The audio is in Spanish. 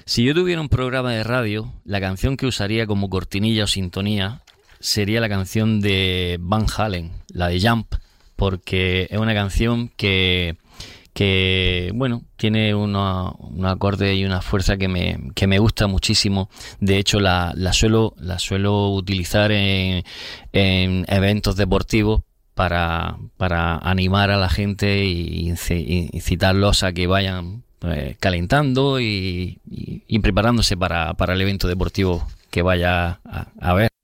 Si yo tuviera un programa de radio, la canción que usaría como cortinilla o sintonía sería la canción de Van Halen, la de Jump, porque es una canción que bueno, tiene un acorde y una fuerza que me gusta muchísimo. De hecho, la suelo utilizar en eventos deportivos para animar a la gente y incitarlos a que vayan calentando y preparándose para el evento deportivo que vaya a ver.